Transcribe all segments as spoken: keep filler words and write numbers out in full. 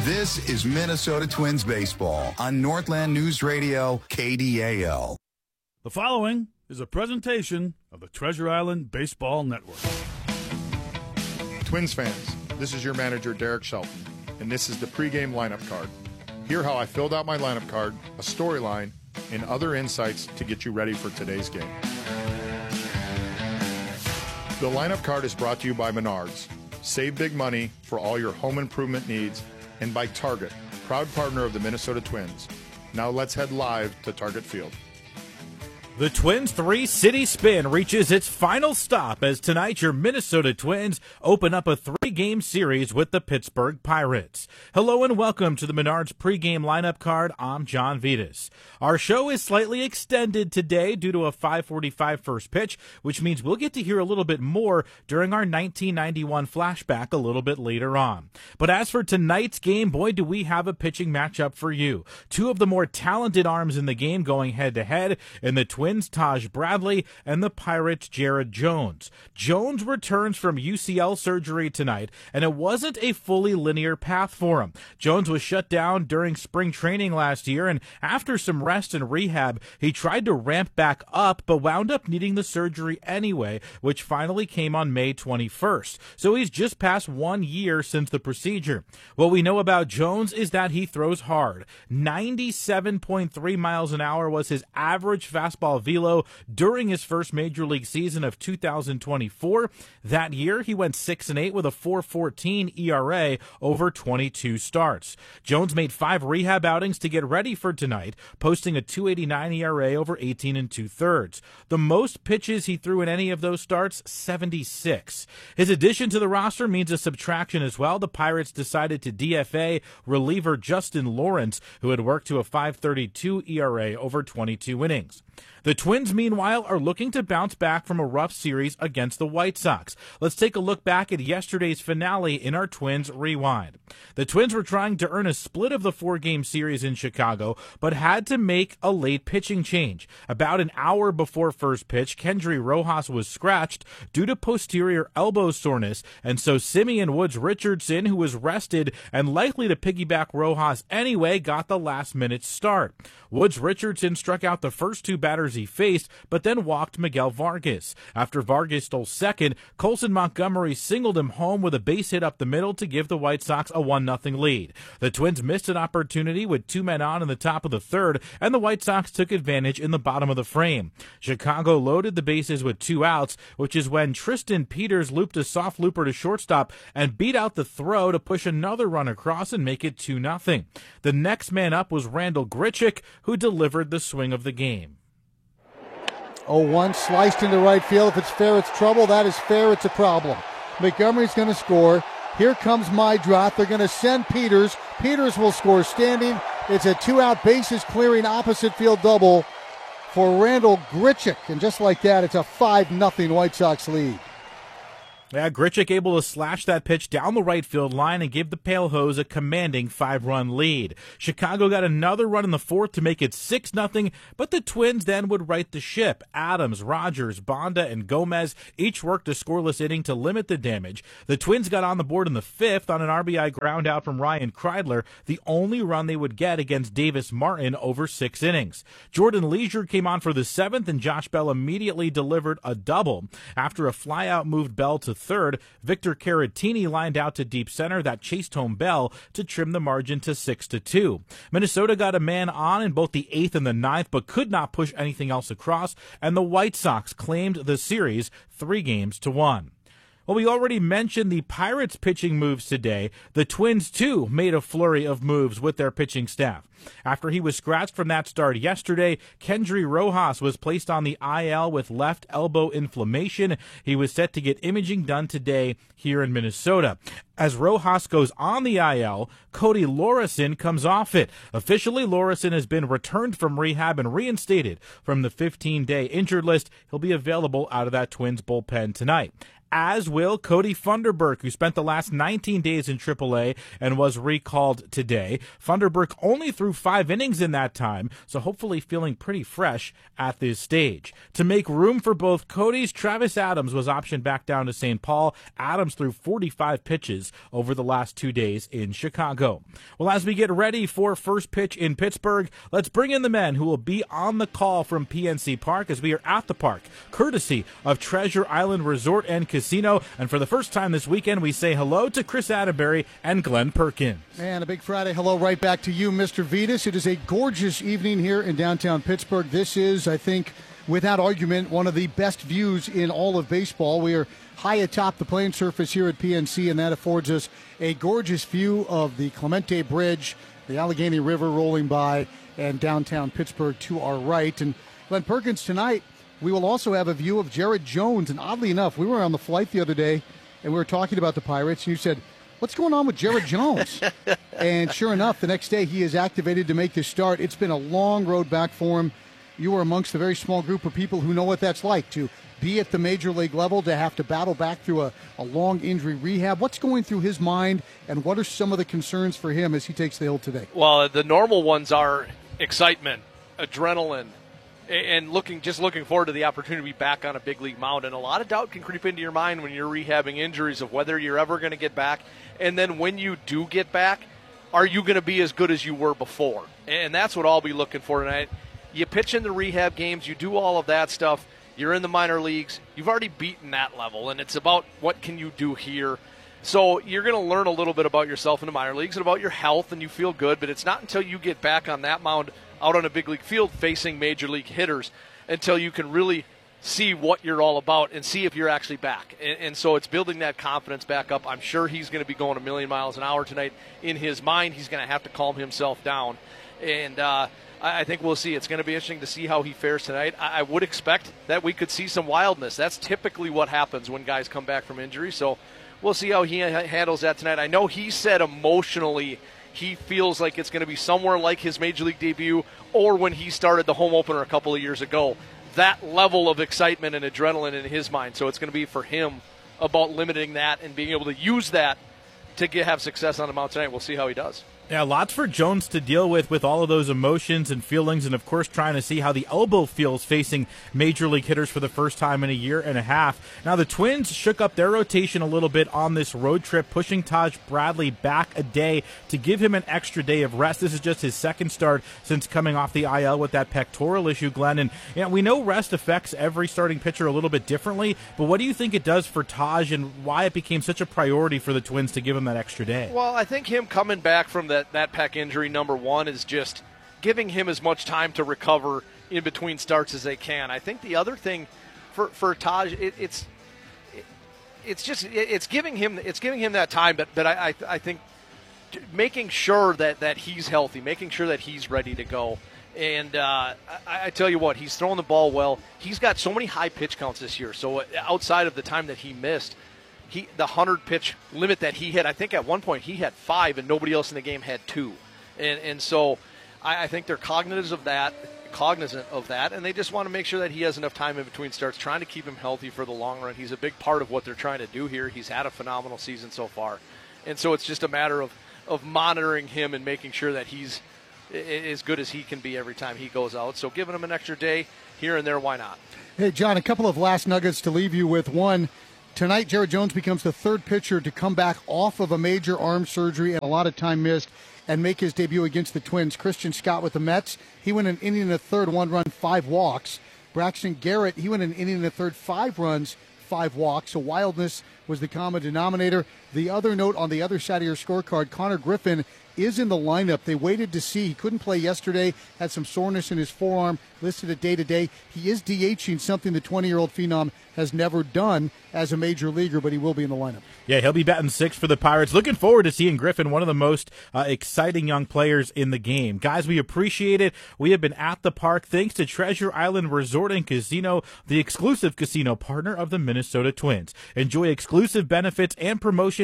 This is Minnesota Twins baseball on Northland News Radio, K D A L. The following is a presentation of the Treasure Island Baseball Network. Twins fans, this is your manager, Derek Shelton, and this is the pregame lineup card. Hear how I filled out my lineup card, a storyline, and other insights to get you ready for today's game. The lineup card is brought to you by Menards. Save big money for all your home improvement needs, and by Target, proud partner of the Minnesota Twins. Now let's head live to Target Field. The Twins three-city spin reaches its final stop as tonight your Minnesota Twins open up a three-game series with the Pittsburgh Pirates. Hello and welcome to the Menards pregame lineup card. I'm John Vitas. Our show is slightly extended today due to a five forty-five first pitch, which means we'll get to hear a little bit more during our nineteen ninety-one flashback a little bit later on. But as for tonight's game, boy, do we have a pitching matchup for you. Two of the more talented arms in the game going head-to-head in the Twins Twins Taj Bradley and the Pirates Jared Jones. Jones returns from U C L surgery tonight, and it wasn't a fully linear path for him. Jones was shut down during spring training last year, and after some rest and rehab, he tried to ramp back up, but wound up needing the surgery anyway, which finally came on May twenty-first. So he's just past one year since the procedure. What we know about Jones is that he throws hard. ninety-seven point three miles an hour was his average fastball velo during his first major league season of two thousand twenty-four. That year, he went six and eight with a four fourteen E R A over twenty-two starts. Jones made five rehab outings to get ready for tonight, posting a two eighty-nine E R A over eighteen and two thirds. The most pitches he threw in any of those starts, seventy-six. His addition to the roster means a subtraction as well. The Pirates decided to D F A reliever Justin Lawrence, who had worked to a five thirty-two E R A over twenty-two innings. The Twins, meanwhile, are looking to bounce back from a rough series against the White Sox. Let's take a look back at yesterday's finale in our Twins Rewind. The Twins were trying to earn a split of the four-game series in Chicago, but had to make a late pitching change. About an hour before first pitch, Kendry Rojas was scratched due to posterior elbow soreness, and so Simeon Woods Richardson, who was rested and likely to piggyback Rojas anyway, got the last-minute start. Woods Richardson struck out the first two batters he faced, but then walked Miguel Vargas. After Vargas stole second, Colson Montgomery singled him home with a base hit up the middle to give the White Sox a one nothing lead. The Twins missed an opportunity with two men on in the top of the third, and the White Sox took advantage in the bottom of the frame. Chicago loaded the bases with two outs, which is when Tristan Peters looped a soft looper to shortstop and beat out the throw to push another run across and make it two nothing. The next man up was Randal Grichuk, who delivered the swing of the game. oh one sliced into right field. If it's fair, it's trouble. That is fair, it's a problem. Montgomery's going to score. Here comes Meidroth. They're going to send Peters. Peters will score standing. It's a two-out bases clearing opposite field double for Randal Grichuk. And just like that, it's a five nothing White Sox lead. Yeah, Grichuk able to slash that pitch down the right field line and give the Pale Hose a commanding five-run lead. Chicago got another run in the fourth to make it six nothing, but the Twins then would right the ship. Adams, Rogers, Bonda, and Gomez each worked a scoreless inning to limit the damage. The Twins got on the board in the fifth on an R B I ground out from Ryan Kreidler, the only run they would get against Davis Martin over six innings. Jordan Leisure came on for the seventh, and Josh Bell immediately delivered a double. After a flyout moved Bell to third, Victor Caratini lined out to deep center that chased home Bell to trim the margin to six to two. Minnesota got a man on in both the eighth and the ninth, but could not push anything else across, and the White Sox claimed the series three games to one. Well, we already mentioned the Pirates' pitching moves today. The Twins, too, made a flurry of moves with their pitching staff. After he was scratched from that start yesterday, Kendry Rojas was placed on the I L with left elbow inflammation. He was set to get imaging done today here in Minnesota. As Rojas goes on the I L, Cody Lorison comes off it. Officially, Lorison has been returned from rehab and reinstated from the fifteen-day injured list. He'll be available out of that Twins bullpen tonight. as will Cody Funderburk, who spent the last nineteen days in triple A and was recalled today. Funderburk only threw five innings in that time, so hopefully feeling pretty fresh at this stage. To make room for both Cody's, Travis Adams was optioned back down to Saint Paul. Adams threw forty-five pitches over the last two days in Chicago. Well, as we get ready for first pitch in Pittsburgh, let's bring in the men who will be on the call from P N C Park as we are at the park, courtesy of Treasure Island Resort and Casino. And for the first time this weekend, we say hello to Chris Atterbury and Glenn Perkins. And a big Friday hello right back to you, Mister Vitas. It is a gorgeous evening here in downtown Pittsburgh. This is, I think, without argument, one of the best views in all of baseball. We are high atop the playing surface here at P N C, and that affords us a gorgeous view of the Clemente Bridge, the Allegheny River rolling by, and downtown Pittsburgh to our right. And Glenn Perkins, tonight we will also have a view of Jared Jones. And oddly enough, we were on the flight the other day, and we were talking about the Pirates, and you said, what's going on with Jared Jones? And sure enough, the next day he is activated to make this start. It's been a long road back for him. You are amongst a very small group of people who know what that's like, to be at the major league level, to have to battle back through a, a long injury rehab. What's going through his mind, and what are some of the concerns for him as he takes the hill today? Well, the normal ones are excitement, adrenaline, and looking just looking forward to the opportunity to be back on a big league mound. And a lot of doubt can creep into your mind when you're rehabbing injuries of whether you're ever going to get back. And then when you do get back, are you going to be as good as you were before? And that's what I'll be looking for tonight. You pitch in the rehab games, you do all of that stuff, you're in the minor leagues, you've already beaten that level, and it's about what can you do here. So you're going to learn a little bit about yourself in the minor leagues and about your health, and you feel good, but it's not until you get back on that mound out on a big league field facing major league hitters until you can really see what you're all about and see if you're actually back. And, and so it's building that confidence back up. I'm sure he's going to be going a million miles an hour tonight. In his mind, he's going to have to calm himself down. And uh, I, I think we'll see. It's going to be interesting to see how he fares tonight. I, I would expect that we could see some wildness. That's typically what happens when guys come back from injury. So we'll see how he ha- handles that tonight. I know he said emotionally he feels like it's going to be somewhere like his major league debut or when he started the home opener a couple of years ago. That level of excitement and adrenaline in his mind. So it's going to be for him about limiting that and being able to use that to get, have success on the mound tonight. We'll see how he does. Yeah, lots for Jones to deal with with all of those emotions and feelings, and of course trying to see how the elbow feels facing major league hitters for the first time in a year and a half. Now the Twins shook up their rotation a little bit on this road trip, pushing Taj Bradley back a day to give him an extra day of rest. This is just his second start since coming off the I L with that pectoral issue, Glenn. And you know, we know rest affects every starting pitcher a little bit differently, but what do you think it does for Taj and why it became such a priority for the Twins to give him that extra day? Well, I think him coming back from the That, that pec injury, number one, is just giving him as much time to recover in between starts as they can. I think the other thing for for Taj, it, it's it, it's just it, it's giving him it's giving him that time, but but I I, I think making sure that, that he's healthy, making sure that he's ready to go. And uh, I, I tell you what, he's throwing the ball well. He's got so many high pitch counts this year. So outside of the time that he missed, He, the one hundred pitch limit that he had, I think at one point he had five and nobody else in the game had two. And and so I, I think they're cognizant of that, cognizant of that, and they just want to make sure that he has enough time in between starts, trying to keep him healthy for the long run. He's a big part of what they're trying to do here. He's had a phenomenal season so far. And so it's just a matter of, of monitoring him and making sure that he's as good as he can be every time he goes out. So giving him an extra day here and there, why not? Hey, John, a couple of last nuggets to leave you with. One, tonight, Jared Jones becomes the third pitcher to come back off of a major arm surgery and a lot of time missed and make his debut against the Twins. Christian Scott with the Mets, he went an inning and a third, one run, five walks. Braxton Garrett, he went an inning and a third, five runs, five walks. So wildness was the common denominator. The other note on the other side of your scorecard, Connor Griffin is in the lineup. They waited to see. He couldn't play yesterday, had some soreness in his forearm, listed at day-to-day. He is DHing, something the twenty-year-old phenom has never done as a major leaguer, but he will be in the lineup. Yeah, he'll be batting sixth for the Pirates. Looking forward to seeing Griffin, one of the most uh, exciting young players in the game. Guys, we appreciate it. We have been at the park thanks to Treasure Island Resort and Casino, the exclusive casino partner of the Minnesota Twins. Enjoy exclusive benefits and promotions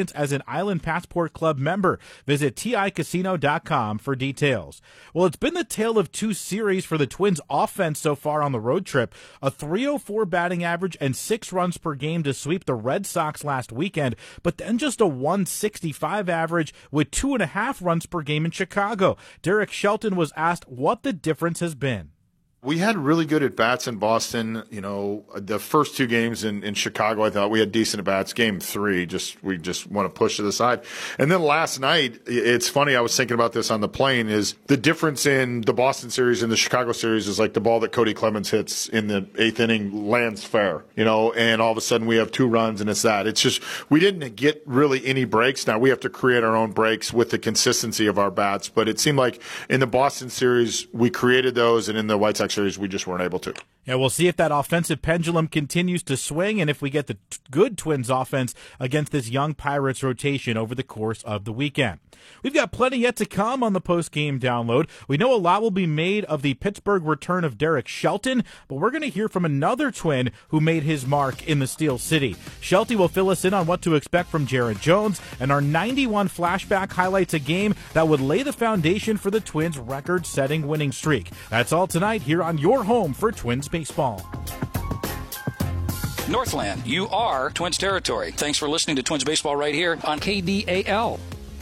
patients as an Island Passport Club member. Visit T I casino dot com for details. Well, it's been the tale of two series for the Twins offense so far on the road trip. A three oh four batting average and six runs per game to sweep the Red Sox last weekend, but then just a one sixty-five average with two and a half runs per game in Chicago. Derek Shelton was asked what the difference has been. We had really good at-bats in Boston. You know, the first two games in, in Chicago, I thought we had decent at-bats. Game three, just we just want to push to the side. And then last night, it's funny, I was thinking about this on the plane, is the difference in the Boston series and the Chicago series is like the ball that Cody Clemens hits in the eighth inning lands fair, you know, and all of a sudden we have two runs and it's that. It's just we didn't get really any breaks. Now we have to create our own breaks with the consistency of our bats, but it seemed like in the Boston series, we created those, and in the White Sox series we just weren't able to. Yeah, we'll see if that offensive pendulum continues to swing and if we get the t- good Twins offense against this young Pirates rotation over the course of the weekend. We've got plenty yet to come on the post-game download. We know a lot will be made of the Pittsburgh return of Derek Shelton, but we're going to hear from another Twin who made his mark in the Steel City. Shelty will fill us in on what to expect from Jared Jones, and our ninety-one flashback highlights a game that would lay the foundation for the Twins' record-setting winning streak. That's all tonight here on your home for Twins baseball. Northland, you are Twins territory. Thanks for listening to Twins baseball right here on K D A L.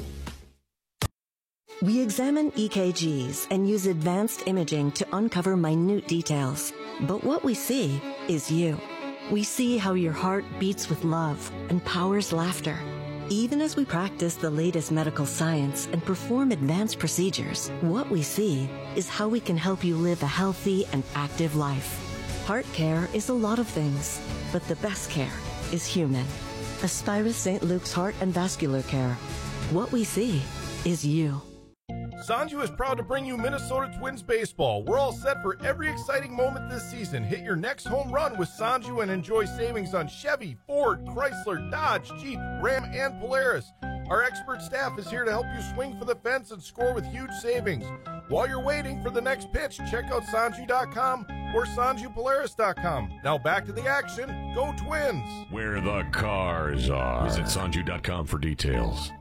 We examine E K Gs and use advanced imaging to uncover minute details. But what we see is you. We see how your heart beats with love and powers laughter. Even as we practice the latest medical science and perform advanced procedures, what we see is how we can help you live a healthy and active life. Heart care is a lot of things, but the best care is human. Aspirus Saint Luke's Heart and Vascular Care. What we see is you. Sanju is proud to bring you Minnesota Twins baseball. We're all set for every exciting moment this season. Hit your next home run with Sanju and enjoy savings on Chevy, Ford, Chrysler, Dodge, Jeep, Ram, and Polaris. Our expert staff is here to help you swing for the fence and score with huge savings. While you're waiting for the next pitch, check out Sanju dot com or Sanju Polaris dot com. Now back to the action. Go Twins! Where the cars are. Visit Sanju dot com for details.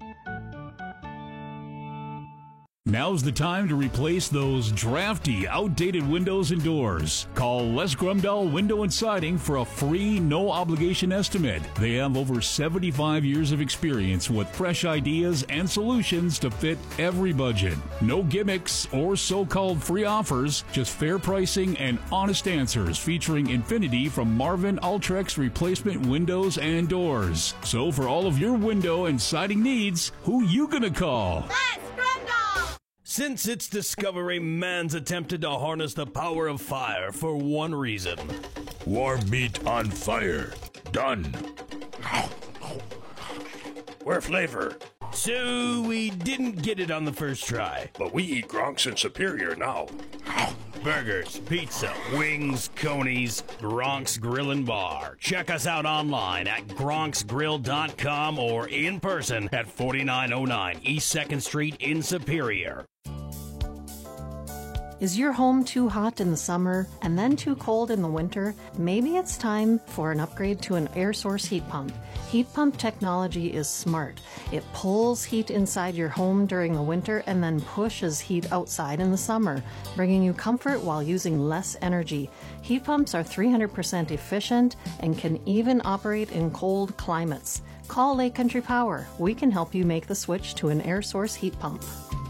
Now's the time to replace those drafty, outdated windows and doors. Call Les Grumdahl Window and Siding for a free, no-obligation estimate. They have over seventy-five years of experience with fresh ideas and solutions to fit every budget. No gimmicks or so-called free offers, just fair pricing and honest answers featuring Infinity from Marvin Ultrex replacement windows and doors. So for all of your window and siding needs, who you gonna call? Les Grumdahl! Since its discovery, man's attempted to harness the power of fire for one reason. Warm meat on fire. Done. Where flavor? So we didn't get it on the first try. But we eat Gronks in Superior now. Burgers, pizza, wings, conies, Gronk's Grill and Bar. Check us out online at gronks grill dot com or in person at forty-nine oh nine East second Street in Superior. Is your home too hot in the summer and then too cold in the winter? Maybe it's time for an upgrade to an air source heat pump. Heat pump technology is smart. It pulls heat inside your home during the winter and then pushes heat outside in the summer, bringing you comfort while using less energy. Heat pumps are three hundred percent efficient and can even operate in cold climates. Call Lake Country Power. We can help you make the switch to an air source heat pump.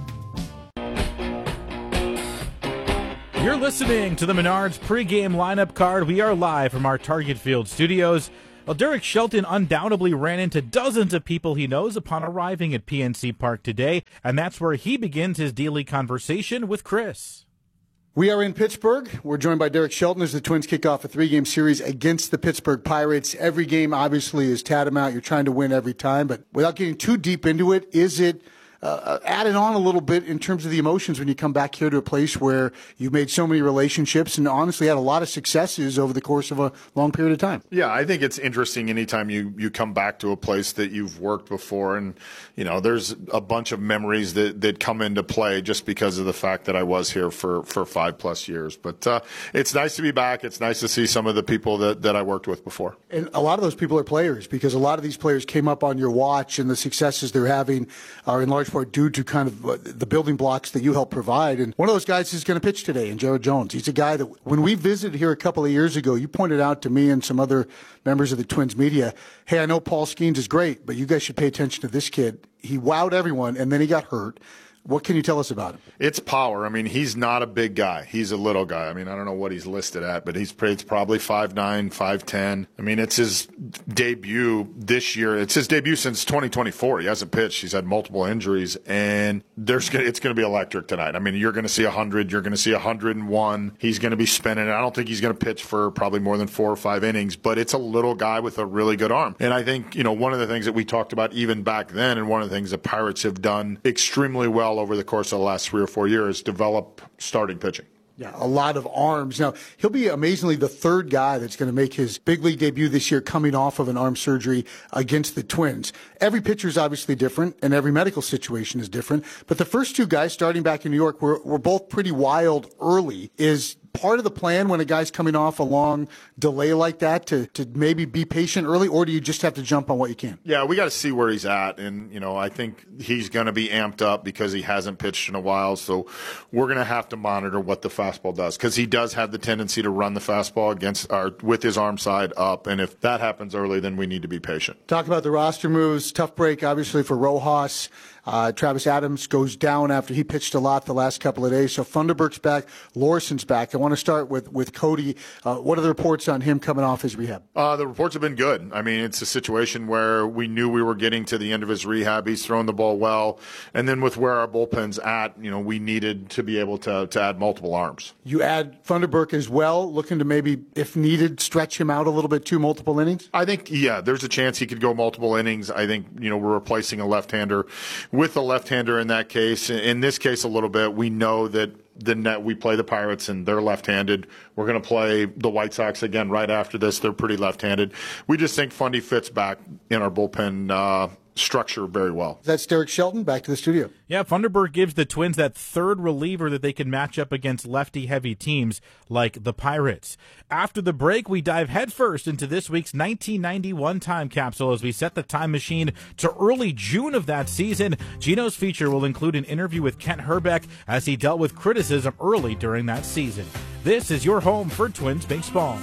You're listening to the Menards pregame lineup card. We are live from our Target Field studios. Well, Derek Shelton undoubtedly ran into dozens of people he knows upon arriving at P N C Park today, and that's where he begins his daily conversation with Chris. We are in Pittsburgh. We're joined by Derek Shelton as the Twins kick off a three-game series against the Pittsburgh Pirates. Every game, obviously, is tantamount. You're trying to win every time, but without getting too deep into it, is it uh, added on a little bit in terms of the emotions when you come back here to a place where you've made so many relationships and honestly had a lot of successes over the course of a long period of time. Yeah, I think it's interesting anytime you, you come back to a place that you've worked before. And, you know, there's a bunch of memories that, that come into play just because of the fact that I was here for, for five plus years. But uh, it's nice to be back. It's nice to see some of the people that, that I worked with before. And a lot of those people are players because a lot of these players came up on your watch, and the successes they're having are in large part due to kind of uh, the building blocks that you help provide. And one of those guys is going to pitch today, and Jared Jones. He's a guy that when we visited here a couple of years ago, you pointed out to me and some other members of the Twins media, hey, I know Paul Skeens is great, but you guys should pay attention to this kid. He wowed everyone, and then he got hurt. What can you tell us about him? It's power. I mean, he's not a big guy. He's a little guy. I mean, I don't know what he's listed at, but he's it's probably five nine, five ten. I mean, it's his debut this year. It's his debut since twenty twenty-four. He hasn't pitched. He's had multiple injuries, and there's gonna, it's going to be electric tonight. I mean, you're going to see one hundred. You're going to see one hundred one. He's going to be spinning. I don't think he's going to pitch for probably more than four or five innings, but it's a little guy with a really good arm. And I think, you know, one of the things that we talked about even back then, and one of the things the Pirates have done extremely well over the course of the last three or four years, develop starting pitching. Yeah, a lot of arms. Now, he'll be amazingly the third guy that's going to make his big league debut this year coming off of an arm surgery against the Twins. Every pitcher is obviously different, and every medical situation is different. But the first two guys starting back in New York were, were both pretty wild early. Is part of the plan when a guy's coming off a long delay like that to, to maybe be patient early, or do you just have to jump on what you can? Yeah, we got to see where he's at. And, you know, I think he's going to be amped up because he hasn't pitched in a while. So we're going to have to monitor what the fastball does, because he does have the tendency to run the fastball against or with his arm side up. And if that happens early, then we need to be patient. Talk about the roster moves. Tough break, obviously, for Rojas. Uh, Travis Adams goes down after he pitched a lot the last couple of days. So Funderburk's back. Larson's back. I want to start with, with Cody. Uh, what are the reports on him coming off his rehab? Uh, the reports have been good. I mean, it's a situation where we knew we were getting to the end of his rehab. He's throwing the ball well. And then with where our bullpen's at, you know, we needed to be able to, to add multiple arms. You add Funderburk as well, looking to maybe, if needed, stretch him out a little bit to multiple innings? I think, yeah, there's a chance he could go multiple innings. I think, you know, we're replacing a left-hander with a left-hander in that case. In this case, a little bit, we know that the net we play the Pirates and they're left-handed. We're going to play the White Sox again right after this. They're pretty left-handed. We just think Fundy fits back in our bullpen uh, structure very well. That's Derek Shelton. Back to the studio. Yeah, Funderburk gives the Twins that third reliever that they can match up against lefty-heavy teams like the Pirates. After the break, we dive headfirst into this week's nineteen ninety-one time capsule as we set the time machine to early June of that season. Gino's feature will include an interview with Kent Hrbek as he dealt with criticism early during that season. This is your home for Twins baseball.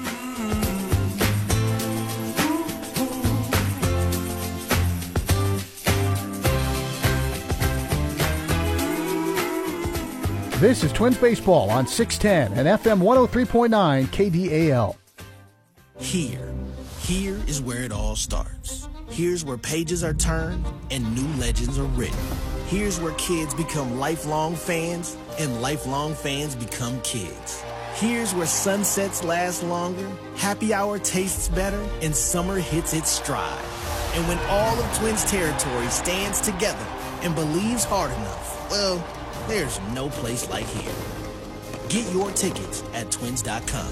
This is Twins Baseball on six ten and F M one oh three point nine K D A L. Here, here is where it all starts. Here's where pages are turned and new legends are written. Here's where kids become lifelong fans and lifelong fans become kids. Here's where sunsets last longer, happy hour tastes better, and summer hits its stride. And when all of Twins territory stands together and believes hard enough, well, there's no place like here. Get your tickets at twins dot com.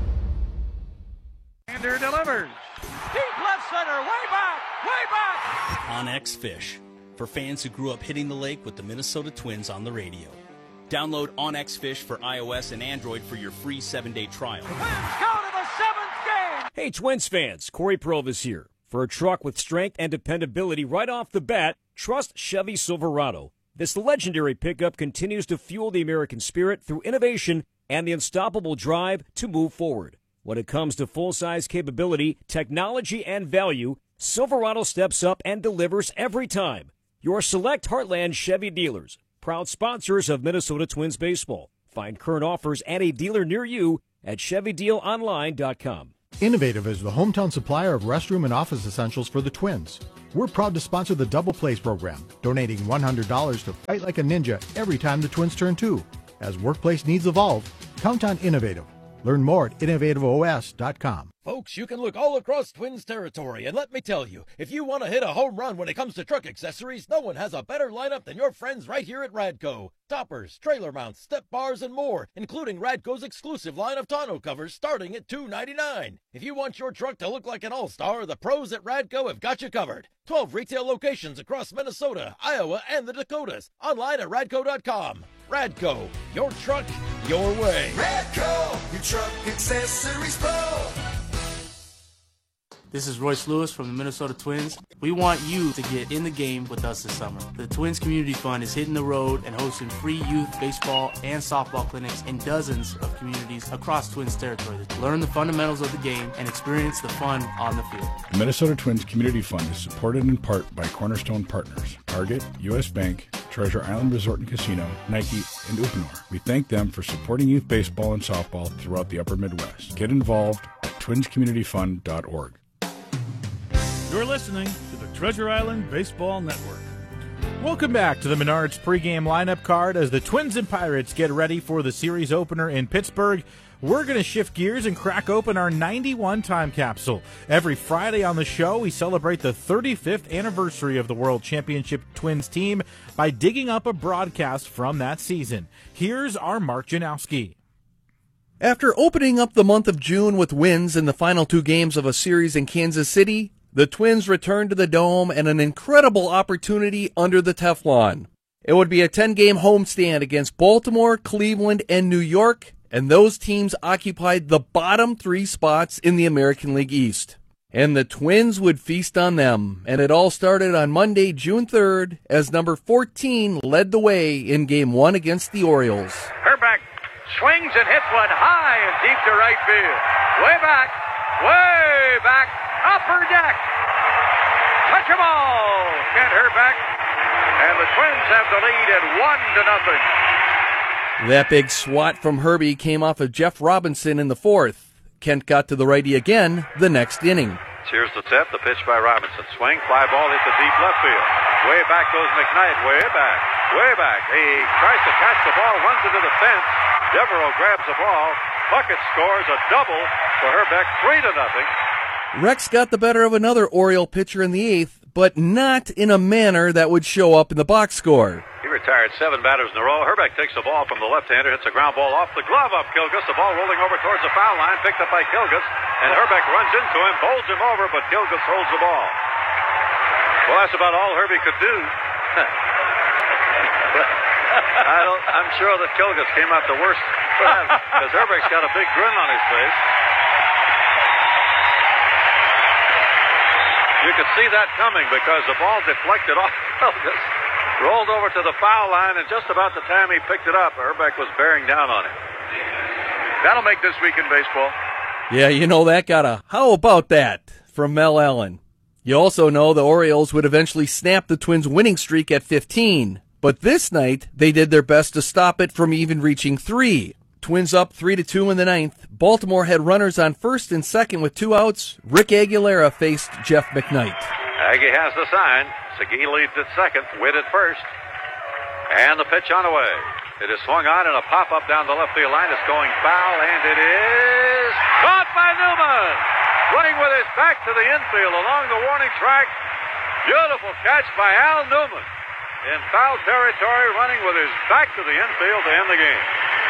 Ander delivers. Deep left center, way back, way back. OnX Fish, for fans who grew up hitting the lake with the Minnesota Twins on the radio. Download OnX Fish for iOS and Android for your free seven-day trial. Twins go to the seventh game. Hey, Twins fans, Corey Provis here. For a truck with strength and dependability right off the bat, trust Chevy Silverado. This legendary pickup continues to fuel the American spirit through innovation and the unstoppable drive to move forward. When it comes to full-size capability, technology, and value, Silverado steps up and delivers every time. Your select Heartland Chevy dealers, proud sponsors of Minnesota Twins baseball. Find current offers at a dealer near you at chevy deal online dot com. Innovative is the hometown supplier of restroom and office essentials for the Twins. We're proud to sponsor the Double Plays program, donating one hundred dollars to Fight Like a Ninja every time the Twins turn two. As workplace needs evolve, count on Innovative. Learn more at innovative O S dot com. Folks, you can look all across Twins territory, and let me tell you, if you want to hit a home run when it comes to truck accessories, no one has a better lineup than your friends right here at Radco. Toppers, trailer mounts, step bars, and more, including Radco's exclusive line of tonneau covers starting at two ninety-nine. If you want your truck to look like an all-star, the pros at Radco have got you covered. twelve retail locations across Minnesota, Iowa, and the Dakotas. Online at radco dot com. Radco, your truck, your way. Radco, your truck accessories pro. This is Royce Lewis from the Minnesota Twins. We want you to get in the game with us this summer. The Twins Community Fund is hitting the road and hosting free youth baseball and softball clinics in dozens of communities across Twins territory. Learn the fundamentals of the game and experience the fun on the field. The Minnesota Twins Community Fund is supported in part by Cornerstone Partners, Target, U S Bank, Treasure Island Resort and Casino, Nike, and Uponor. We thank them for supporting youth baseball and softball throughout the upper Midwest. Get involved at twins community fund dot org. You're listening to the Treasure Island Baseball Network. Welcome back to the Menards pregame lineup card as the Twins and Pirates get ready for the series opener in Pittsburgh. We're going to shift gears and crack open our ninety-one time capsule. Every Friday on the show, we celebrate the thirty-fifth anniversary of the World Championship Twins team by digging up a broadcast from that season. Here's our Mark Janowski. After opening up the month of June with wins in the final two games of a series in Kansas City, the Twins returned to the Dome and an incredible opportunity under the Teflon. It would be a ten-game homestand against Baltimore, Cleveland, and New York, and those teams occupied the bottom three spots in the American League East. And the Twins would feast on them, and it all started on Monday, June third, as number fourteen led the way in Game one against the Orioles. Herbeck swings and hits one high and deep to right field. Way back, way back. Upper deck. Touch 'em all. Kent Herbeck. And the Twins have the lead at one to nothing. That big swat from Herbie came off of Jeff Robinson in the fourth. Kent got to the righty again the next inning. Here's the tip. The pitch by Robinson. Swing, fly ball hit the deep left field. Way back goes McKnight. Way back. Way back. He tries to catch the ball, runs into the fence. Devereaux grabs the ball. Puckett scores a double for Herbeck, three to nothing. Rex got the better of another Oriole pitcher in the eighth, but not in a manner that would show up in the box score. He retired seven batters in a row. Herbeck takes the ball from the left-hander, hits a ground ball off the glove of Kilgus. The ball rolling over towards the foul line, picked up by Kilgus, and Herbeck runs into him, bowls him over, but Kilgus holds the ball. Well, that's about all Herbie could do. I don't, I'm sure that Kilgus came out the worst for that, because Herbeck's got a big grin on his face. You could see that coming because the ball deflected off Kilgus, rolled over to the foul line, and just about the time he picked it up, Herbeck was bearing down on him. That'll make this week in baseball. Yeah, you know, that got a how about that from Mel Allen. You also know the Orioles would eventually snap the Twins' winning streak at fifteen. But this night, they did their best to stop it from even reaching three. Twins up three to two in the ninth. Baltimore had runners on first and second with two outs. Rick Aguilera faced Jeff McKnight. Aggie has the sign. Segui leads at second, Witt at first. And the pitch on the way. It is swung on and a pop-up down the left field line. It's going foul, and it is caught by Newman. Running with his back to the infield along the warning track. Beautiful catch by Al Newman. In foul territory, running with his back to the infield to end the game.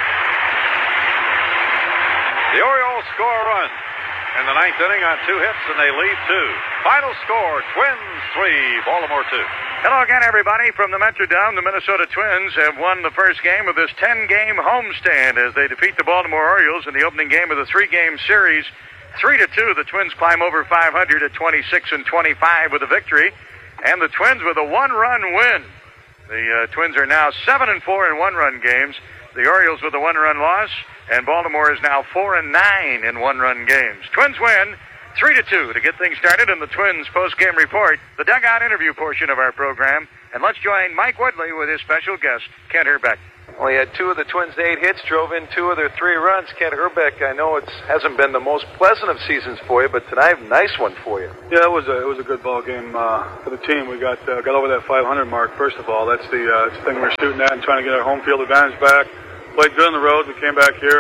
The Orioles score a run in the ninth inning on two hits, and they lead two. Final score, Twins three, Baltimore two. Hello again, everybody. From the Metrodome, the Minnesota Twins have won the first game of this ten-game homestand as they defeat the Baltimore Orioles in the opening game of the three-game series. Three to two, the Twins climb over five hundred at twenty-six and twenty-five with a victory, and the Twins with a one-run win. The uh, Twins are now seven and four in one-run games. The Orioles with a one-run loss, and Baltimore is now four and nine in one-run games. Twins win three to two. To get things started in the Twins post-game report, the dugout interview portion of our program, and let's join Mike Woodley with his special guest, Kent Herbeck. Well, he had two of the Twins' eight hits, drove in two of their three runs. Kent Herbeck, I know it hasn't been the most pleasant of seasons for you, but tonight, a nice one for you. Yeah, it was a it was a good ball game uh, for the team. We got uh, got over that five hundred mark. First of all, that's the, uh, that's the thing we're shooting at and trying to get our home field advantage back. Played good on the road. We came back here and, and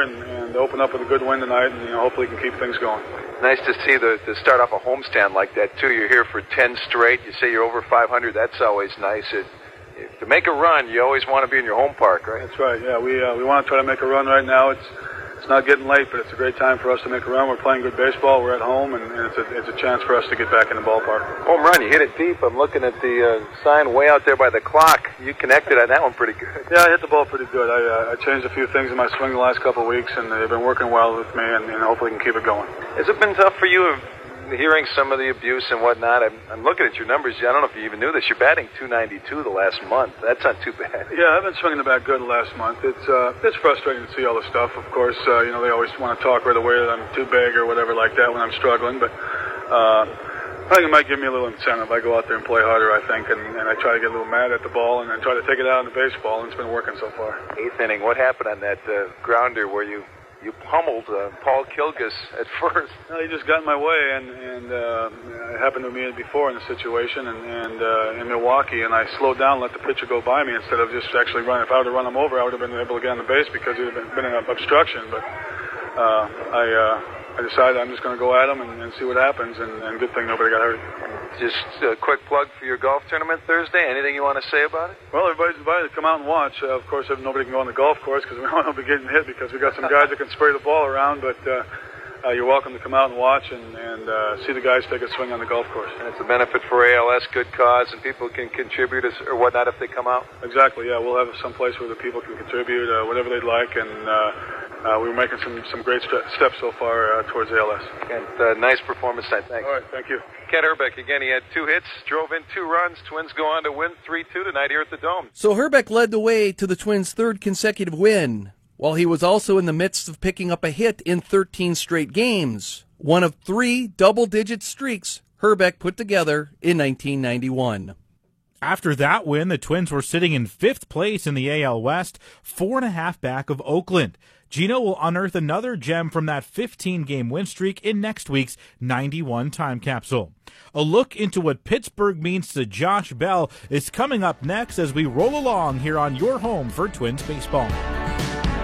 and open up with a good win tonight, and you know, hopefully can keep things going. Nice to see the to start off a homestand like that too. You're here for ten straight. You say you're over five hundred. That's always nice. It, to make a run, you always want to be in your home park, right? That's right. Yeah, we uh, we want to try to make a run right now. It's it's not getting late, but it's a great time for us to make a run. We're playing good baseball. We're at home, and, and it's a it's a chance for us to get back in the ballpark. Home run. You hit it deep. I'm looking at the uh, sign way out there by the clock. You connected on that one pretty good. Yeah, I hit the ball pretty good. I uh, I changed a few things in my swing the last couple of weeks, and they've been working well with me, and, and hopefully can keep it going. Has it been tough for you? Hearing some of the abuse and whatnot, I'm, I'm looking at your numbers. I don't know if you even knew this. You're batting two ninety-two the last month. That's not too bad. Yeah, I've been swinging the bat good the last month. It's uh, it's frustrating to see all the stuff. Of course, uh, you know, they always want to talk right away that I'm too big or whatever like that when I'm struggling. But uh, I think it might give me a little incentive. I go out there and play harder, I think, and, and I try to get a little mad at the ball and then try to take it out in the baseball, and it's been working so far. Eighth inning, what happened on that uh, grounder where you You pummeled uh, Paul Kilgus at first? No, he just got in my way, and, and uh, it happened to me before in a situation and, and uh, in Milwaukee, and I slowed down and let the pitcher go by me instead of just actually running. If I would have run him over, I would have been able to get on the base because it would have been, been an obstruction. But uh, I, uh, I decided I'm just going to go at him and, and see what happens, and, and good thing nobody got hurt. Just a quick plug for your golf tournament Thursday. Anything you want to say about it? Well, everybody's invited to come out and watch. Uh, of course, nobody can go on the golf course because we don't want to be getting hit because we got some guys that can spray the ball around. But uh, uh, you're welcome to come out and watch and, and uh, see the guys take a swing on the golf course. And it's a benefit for A L S, good cause, and people can contribute as, or whatnot if they come out? Exactly, yeah. We'll have some place where the people can contribute uh, whatever they'd like, and uh, uh, we're making some, some great st- steps so far uh, towards A L S. And uh, nice performance tonight. Thanks. All right, thank you. Kent Hrbek, again, he had two hits, drove in two runs. Twins go on to win three two tonight here at the Dome. So Hrbek led the way to the Twins' third consecutive win, while he was also in the midst of picking up a hit in thirteen straight games, one of three double-digit streaks Hrbek put together in nineteen ninety-one. After that win, the Twins were sitting in fifth place in the A L West, four and a half back of Oakland. Gino will unearth another gem from that fifteen-game win streak in next week's ninety-one Time Capsule. A look into what Pittsburgh means to Josh Bell is coming up next as we roll along here on your home for Twins baseball.